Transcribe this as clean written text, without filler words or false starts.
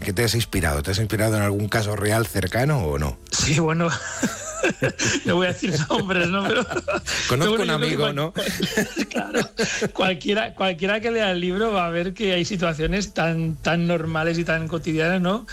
qué te has inspirado? ¿Te has inspirado en algún caso real cercano o no? Sí, bueno, no voy a decir nombres, ¿no? Pero, Conozco bueno, un amigo, ¿no? Claro, cualquiera que lea el libro va a ver que hay situaciones tan normales y tan cotidianas, ¿no?